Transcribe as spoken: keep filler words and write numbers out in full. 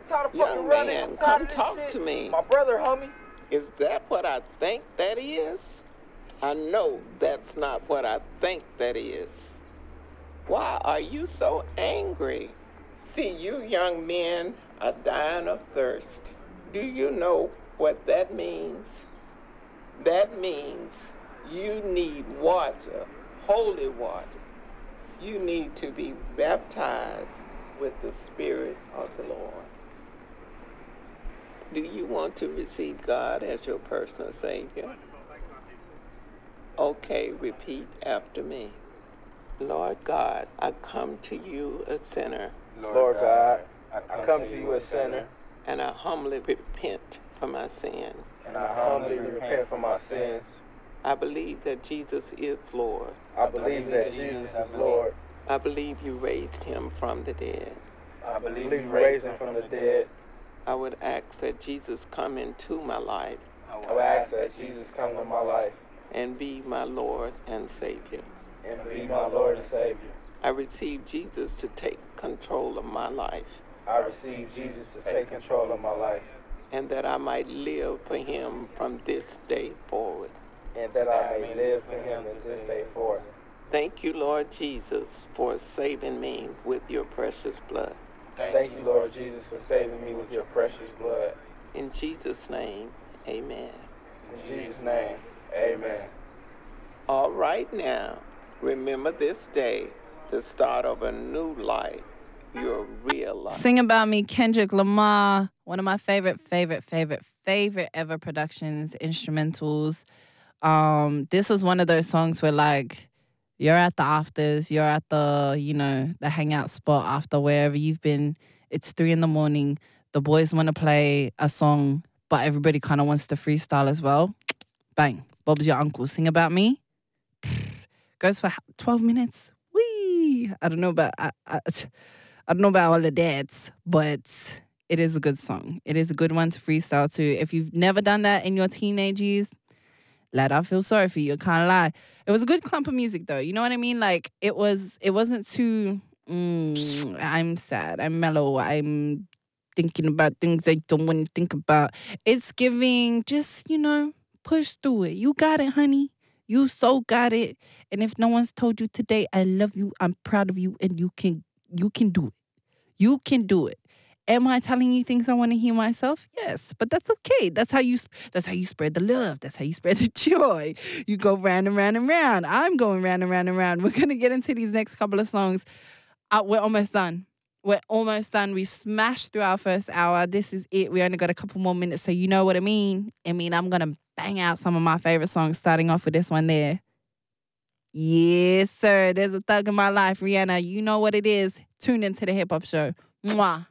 tired of fucking Young running. man, I'm tired come of this talk shit. to me. My brother, homie. Is that what I think that is? I know that's not what I think that is. Why are you so angry? See, you young men are dying of thirst. Do you know what that means? That means you need water, holy water. You need to be baptized with the Spirit of the Lord. Do you want to receive God as your personal Savior? Okay, repeat after me. Lord God, I come to you a sinner. Lord God, I come to you a sinner, and I humbly repent for my sin. and I humbly repent for my sins. I believe that Jesus is Lord. I believe that Jesus is Lord. I believe you raised him from the dead. I believe you raised him from the dead. I would ask that Jesus come into my life I would ask that Jesus come to my life and be my Lord and Savior. and be my Lord and Savior. I receive Jesus to take control of my life, I receive Jesus to take control of my life, and that I might live for him from this day forward. and that I may live for him in this day forward. Thank you, Lord Jesus, for saving me with your precious blood. Thank you, Lord Jesus, for saving me with your precious blood. In Jesus' name, amen. In Jesus' name, amen. All right now, remember this day, the start of a new life, your real life. Sing About Me, Kendrick Lamar. One of my favorite, favorite, favorite, favorite ever productions, instrumentals. Um, this was one of those songs where, like, you're at the afters, you're at the, you know, the hangout spot after wherever you've been. It's three in the morning. The boys want to play a song, but everybody kind of wants to freestyle as well. Bang. Bob's Your Uncle. Sing About Me. Goes for twelve minutes. Whee! I don't know about I, I, I don't know about all the dads, but it is a good song. It is a good one to freestyle to. If you've never done that in your teenage years, lad, I feel sorry for you. I can't lie. It was a good clump of music though. You know what I mean? Like it was. It wasn't too. Mm, I'm sad. I'm mellow. I'm thinking about things I don't want to think about. It's giving. Just you know, push through it. You got it, honey. You so got it. And if no one's told you today, I love you, I'm proud of you, and you can you can do it. You can do it. Am I telling you things I want to hear myself? Yes, but that's okay. That's how you that's how you spread the love. That's how you spread the joy. You go round and round and round. I'm going round and round and round. We're gonna get into these next couple of songs. Uh, we're almost done. We're almost done. We smashed through our first hour. This is it. We only got a couple more minutes, so you know what I mean. I mean, I'm gonna bang out some of my favorite songs, starting off with this one there. Yes, sir. There's a thug in my life, Rihanna. You know what it is. Tune into the Hip Hop Show. Mwah.